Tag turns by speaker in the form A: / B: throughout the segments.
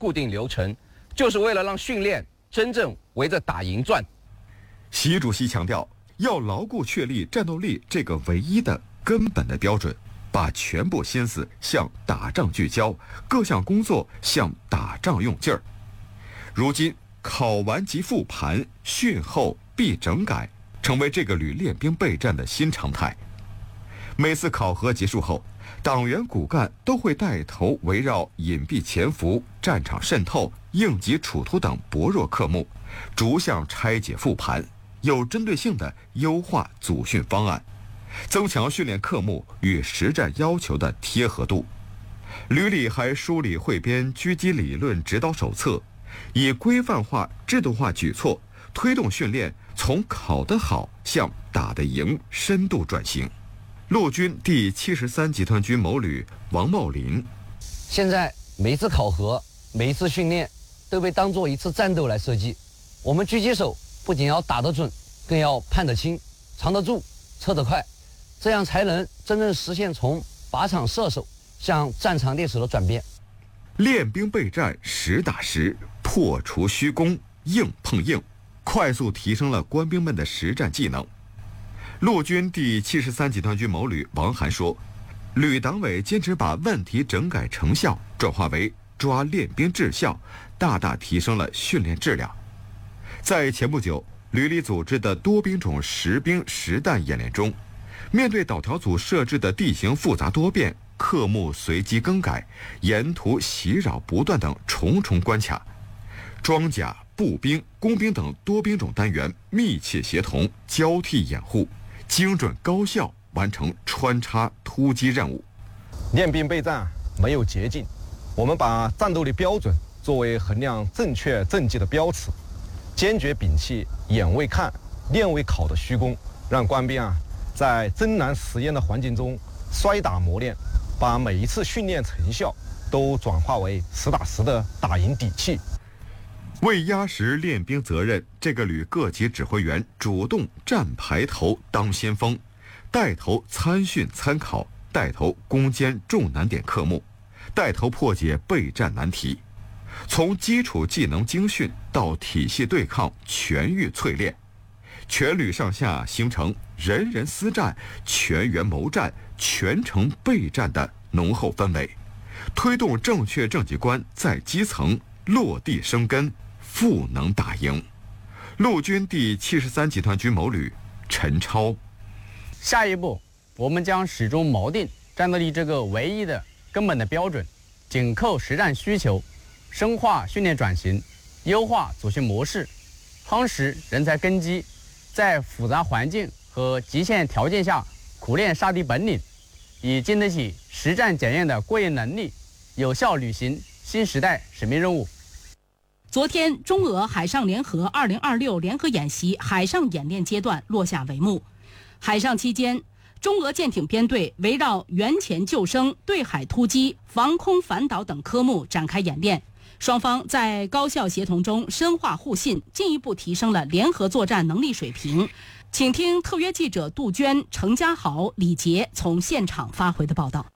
A: 固定流程，就是为了让训练真正围着打赢转。
B: 习主席强调，要牢固确立战斗力这个唯一的根本的标准，把全部心思向打仗聚焦，各项工作向打仗用劲儿。如今考完即复盘，训后必整改，成为这个旅练兵备战的新常态。每次考核结束后，党员骨干都会带头围绕隐蔽潜伏、战场渗透、应急处突等薄弱科目，逐项拆解复盘，有针对性地优化组训方案，增强训练科目与实战要求的贴合度。旅里还梳理汇编狙击理论指导手册，以规范化、制度化举措，推动训练从考得好向打得赢深度转型。陆军第73集团军某旅王茂林：
A: 现在每一次考核、每一次训练都被当作一次战斗来设计。我们狙击手不仅要打得准，更要判得清、藏得住、测得快，这样才能真正实现从靶场射手向战场猎手的转变。
B: 练兵备战实打实，破除虚攻，硬碰硬，快速提升了官兵们的实战技能。陆军第73集团军某旅王涵说，旅党委坚持把问题整改成效转化为抓练兵质效，大大提升了训练质量。在前不久旅里组织的多兵种实兵实弹演练中，面对导条组设置的地形复杂多变、科目随机更改、沿途袭扰不断等重重关卡，装甲、步兵、工兵等多兵种单元密切协同，交替掩护，精准高效完成穿插突击任务。
C: 练兵备战没有捷径，我们把战斗力标准作为衡量正确政绩的标尺，坚决摒弃眼为看、练为考的虚攻，让官兵在真难实验的环境中摔打磨练，把每一次训练成效都转化为实打实的打赢底气。
B: 为压实练兵责任，这个旅各级指挥员主动站排头当先锋，带头参训参考，带头攻坚重难点科目，带头破解备战难题。从基础技能精训到体系对抗全域淬炼，全旅上下形成人人思战、全员谋战、全程备战的浓厚氛围，推动正确政绩观在基层落地生根，赋能打赢。陆军第73集团军某旅陈超：
D: 下一步，我们将始终锚定战斗力这个唯一的根本的标准，紧扣实战需求，深化训练转型，优化组训模式，夯实人才根基，在复杂环境和极限条件下苦练杀敌本领，以经得起实战检验的过硬能力，有效履行新时代使命任务。
E: 昨天，中俄海上联合2026联合演习海上演练阶段落下帷幕。海上期间，中俄舰艇编队围绕援潜救生、对海突击、防空反导等科目展开演练。双方在高效协同中深化互信，进一步提升了联合作战能力水平。请听特约记者杜鹃、程家豪、李杰从现场发回的报道。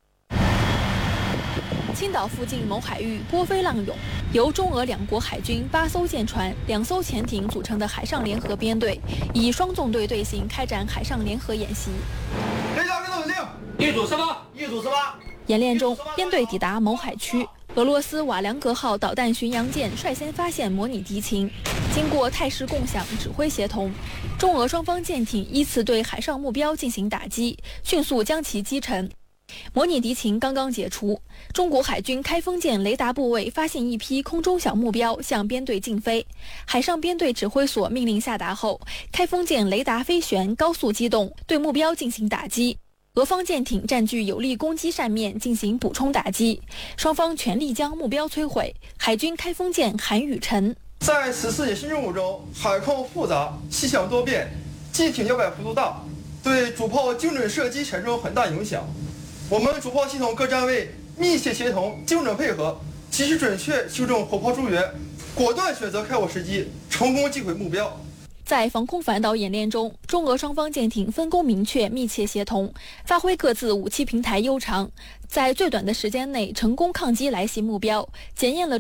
F: 青岛附近某海域波飞浪涌，由中俄两国海军8艘舰船、2艘潜艇组成的海上联合编队，以双纵队队形开展海上联合演习。
G: 雷达命令，一组18。
F: 演练中，编队抵达某海区，俄罗斯瓦良格号导弹巡洋舰率先发现模拟敌情，经过态势共享、指挥协同，中俄双方舰艇依次对海上目标进行打击，迅速将其击沉。模拟敌情刚刚解除，中国海军开封舰雷达部位发现一批空中小目标向编队近飞，海上编队指挥所命令下达后，开封舰雷达飞旋高速机动，对目标进行打击。俄方舰艇占据有利攻击扇面进行补充打击，双方全力将目标摧毁。海军开封舰韩宇晨：
G: 在此次演习任务中，海况复杂，气象多变，舰艇摇摆幅度大，对主炮精准射击产生很大影响。我们主炮系统各站位密切协同，精准配合，及时准确修正火炮诸元，果断选择开火时机，成功击毁目标。
F: 在防空反导演练中，中俄双方舰艇分工明确、密切协同，发挥各自武器平台优长，在最短的时间内成功抗击来袭目标，检验了